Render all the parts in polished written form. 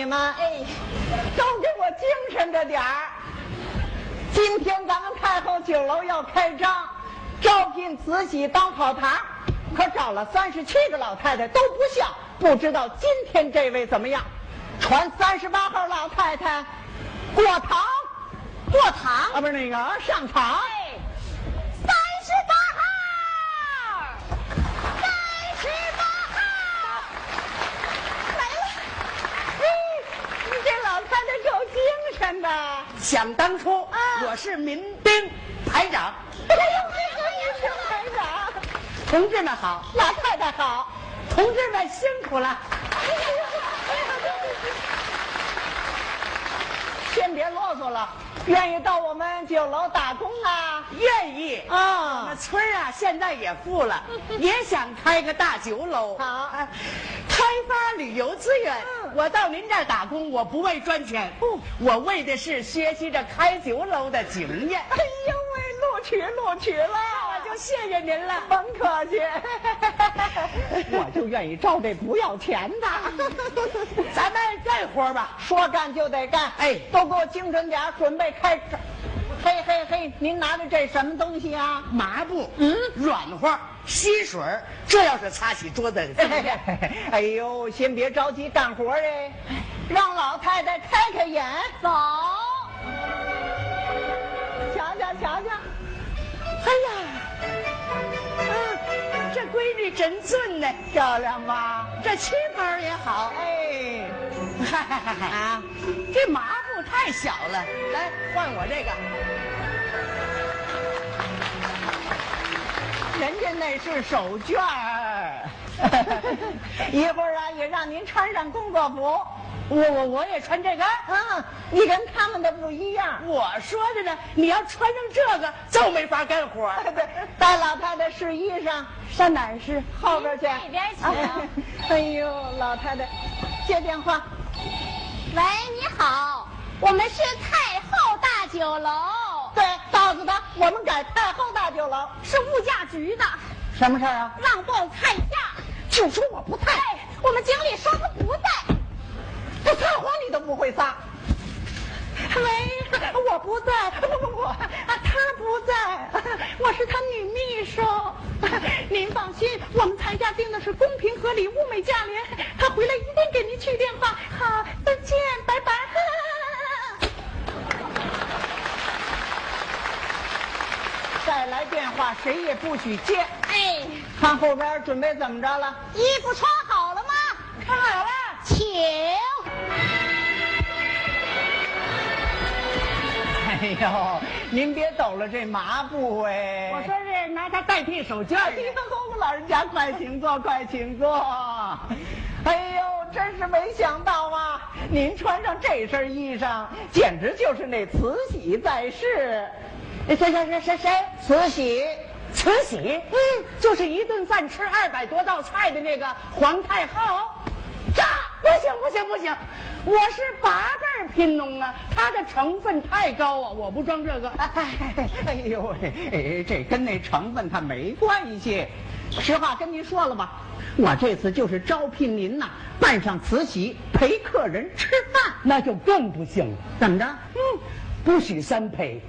你们，都给我精神着点儿。今天咱们太后酒楼要开张，招聘慈禧当跑堂，可找了37个老太太都不像，不知道今天这位怎么样？传38号老太太过堂啊，不是那个上场。 38号来了。 你这老太太够精神的。 想当初，我是民兵排长。 哎呦，这个排长， 同志们好， 老太太好。 同志们辛苦了。 先别啰嗦了，愿意到我们酒楼打工啊？ 愿意啊我们村啊现在也富了，也想开个大酒楼。 好开发旅游资源。我到您这儿打工，我不为赚钱，我为的是学习着开酒楼的经验。 哎呦喂，录取了， 我就谢谢您了。 甭客气。我就愿意招这不要钱的。 咱们干活吧， 说干就得干。 哎都给我精神点，准备开始。嘿，您拿着这什么东西啊？ 麻布，软和，吸水，这要是擦起桌子， 哎呦，先别着急干活哎，让老太太开眼。 走， 瞧瞧。 哎呀，这闺女真俊呢， 漂亮吧？ 这旗袍也好。 哎， 啊，这麻布太小了，来换我这个。 人家那是手绢儿。一会儿啊，也让您穿上工作服。 我也穿这个。 你跟他们的不一样。 我说的呢，你要穿上这个就没法干活。 对，带老太太试衣裳，上哪儿试？后边去。 那边请。 哎呦，老太太，接电话。 喂，你好，我们是太后大酒楼， 对，告诉他我们改太后大酒楼。 是物价局的， 什么事儿啊？ 让报菜价。 就说我不在。 我们经理说他不在。 这撒谎你都不会撒。喂，我不在，不，他不在，我是他女秘书。您放心，我们菜价定的是公平合理、物美价廉。他回来一定给您去电话。好，再见，拜拜。再来电话，谁也不许接。看后边准备怎么着了？ 衣服穿好了吗？ 看好了， 请。 哎呦，您别抖了这麻布哎！ 我说是拿它代替手绢。 哎呦，老人家快请坐，快请坐。哎呦，真是没想到啊！您穿上这身衣裳，简直就是那慈禧在世。谁？慈禧。 慈禧，就是一顿饭吃200多道菜的那个皇太后。这不行，我是8辈贫农啊，它的成分太高啊，我不装这个。 哎呦喂，这跟那成分它没关系。实话跟您说了吧，我这次就是招聘您呐，扮上慈禧陪客人吃饭。 那就更不行了。 怎么着？ 不许3陪。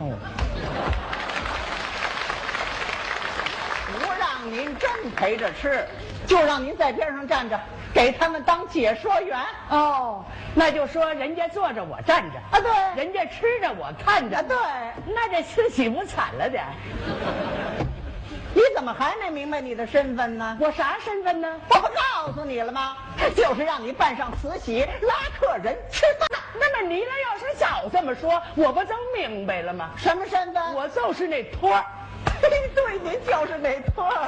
不让您真陪着吃，就让您在边上站着，给他们当解说员。 那就说人家坐着我站着啊，对， 人家吃着我看着。 对， 那这慈禧不惨了点？ 你怎么还没明白你的身份呢？ 我啥身份呢？ 我不告诉你了吗？就是让你扮上慈禧拉客人吃饭。 那么你要是早这么说，我不就明白了吗？ 什么身份？ 我就是那托儿。 对，您就是那托儿。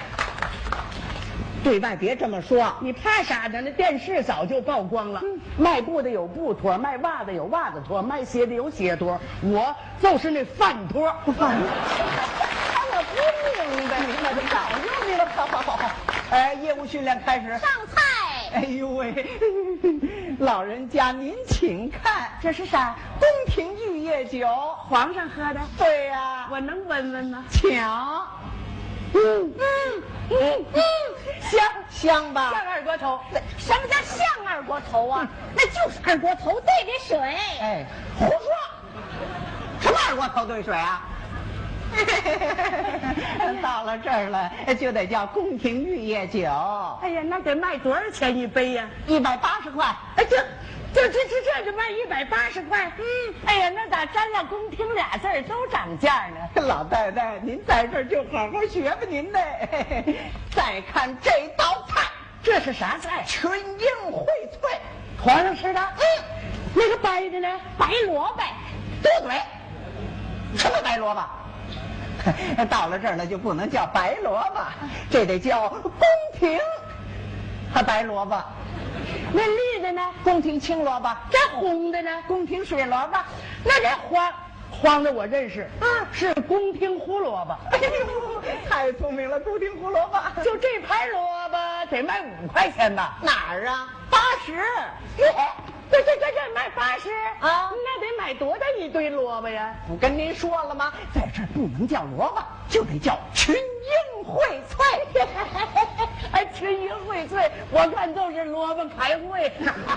对外别这么说， 你怕啥呢？那电视早就曝光了。卖布的有布托，卖袜子有袜子托，卖鞋的有鞋托，我就是那饭托。 我不明白，就告诉你了。好。业务训练开始。 上菜。 哎呦喂，老人家您请看， 这是啥？ 宫廷玉液酒， 皇上喝的。 对呀， 我能闻闻吗？ 请。 香吧？ 像二锅头。 什么叫像二锅头啊？那就是二锅头兑的水。 哎，胡说！什么二锅头兑水啊？到了这儿了，就得叫宫廷玉液酒。 哎呀，那得卖多少钱一杯呀 ？180块。 哎，这就卖180块。哎呀，那咋沾了宫廷俩字儿都涨价呢？ 老太太，您在这儿就好好学吧您的。再看这道菜， 这是啥菜？ 群英荟萃， 皇上吃的。那个白的呢？ 白萝卜。 多嘴。什么白萝卜？到了这儿了就不能叫白萝卜，这得叫宫廷白萝卜。 那绿的呢？ 宫廷青萝卜。 这红的呢？ 宫廷水萝卜。 那这黄的我认识，是宫廷胡萝卜。 哎呦，太聪明了，宫廷胡萝卜。 就这盘萝卜得卖5块钱吧？ 哪儿啊？80。 这卖80 啊？ 那得买多大一堆萝卜呀？ 不跟您说了吗？在这儿不能叫萝卜，就得叫群英荟萃。 哎，群英荟萃，我看都是萝卜开会。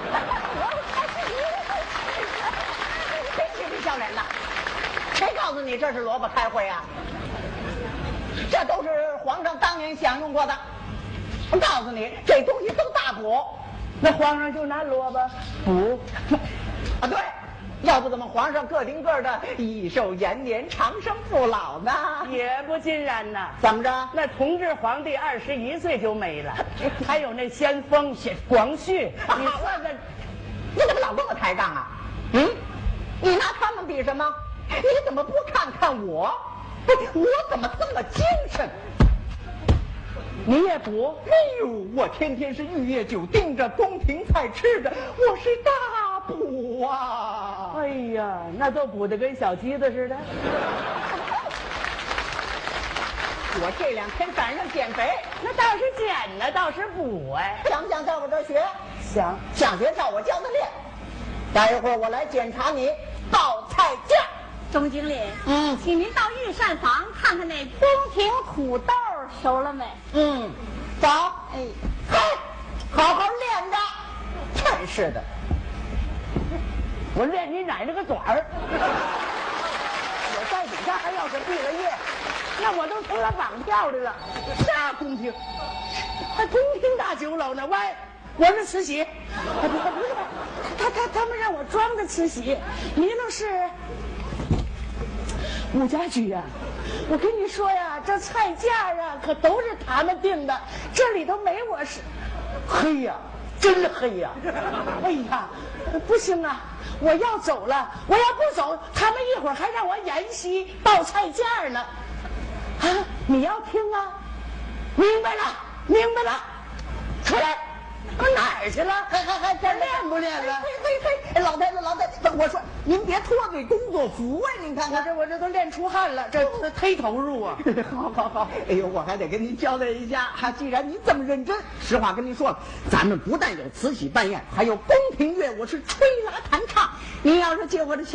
谁气你笑脸的？谁告诉你这是萝卜开会啊？这都是皇上当年享用过的。我告诉你，这东西都大补。 那皇上就拿萝卜补啊？对，要不怎么皇上个顶个的益寿延年、长生不老呢？ 也不尽然呐。 怎么着？ 那同治皇帝21岁就没了，还有那先锋广旭，你算算， 你怎么老跟我抬杠啊？你拿他们比什么？你怎么不看看我？我怎么这么精神？ 你也补？ 哎呦，我天天是玉液酒盯着，宫廷菜吃着，我是大补啊！ 哎呀，那都补得跟小鸡子似的。 我这2天赶上减肥， 那倒是减呢，倒是补哎。 想不想在我这儿学？ 想学照我教的练。待一会儿我来检查你报菜价。 钟经理，请您到御膳房看看那宫廷土豆熟了没？ 走。好好练着。真是的， 我练你奶奶个短儿！我在底下还要是毕了业，那我都成了绑票的了。啥宫廷？还宫廷大酒楼呢？喂，我是慈禧。不是，他们让我装着慈禧，你那是武家驹呀。我跟你说呀，这菜价啊可都是他们定的，这里头没我是。黑呀，真黑呀！哎呀，不行啊，我要走了，我要不走，他们一会儿还让我沿袭报菜价呢。啊，你要听啊？明白了，出来。我哪儿去了？还练不练了？ 嘿，老太太，我说您别脱这工作服啊！您看看， 我这都练出汗了，这忒投入啊！ 好，哎呦，我还得跟您交代一下，既然您这么认真，实话跟您说了，咱们不但有慈禧办宴，还有宫廷乐，我是吹拉弹唱。您要是借我的